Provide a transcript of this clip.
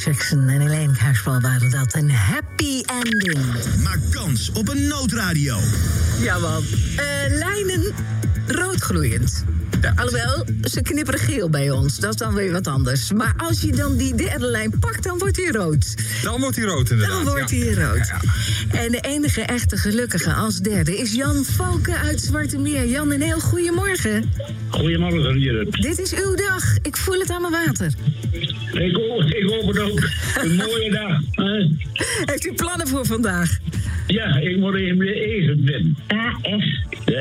Jackson en Elaine Cashwell waren dat. Een happy ending. Maak kans op een noodradio. Ja, man. Lijnen roodgloeiend. Alhoewel, ze knipperen geel bij ons. Dat is dan weer wat anders. Maar als je dan die derde lijn pakt, dan wordt hij rood. Dan wordt hij rood, inderdaad. Dan wordt hij rood. Ja. En de enige echte gelukkige als derde is Jan Valken uit Zwarte Meer. Jan, een heel goedemorgen. Goedemorgen, Jurre. Dit is uw dag. Ik voel het aan mijn water. Ik hoop het ook. Een mooie dag. Heeft u plannen voor vandaag? Ja, ik moet even de Ezen binnen. AS. De